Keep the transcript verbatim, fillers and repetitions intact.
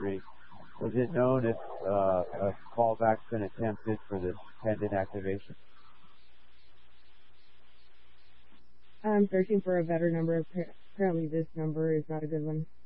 three. Was it known if uh, a callback's been attempted for this pending activation? I'm searching for a better number. Apparently this number is not a good one.